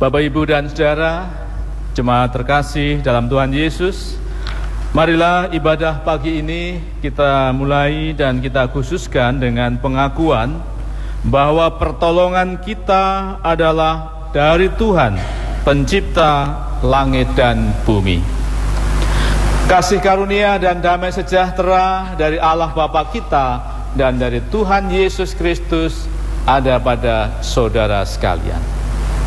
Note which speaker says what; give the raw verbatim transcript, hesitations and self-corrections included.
Speaker 1: Bapak, Ibu, dan Saudara, jemaat terkasih dalam Tuhan Yesus, marilah ibadah pagi ini kita mulai dan kita khususkan dengan pengakuan bahwa pertolongan kita adalah dari Tuhan, pencipta langit dan bumi. Kasih karunia dan damai sejahtera dari Allah Bapa kita dan dari Tuhan Yesus Kristus ada pada saudara sekalian.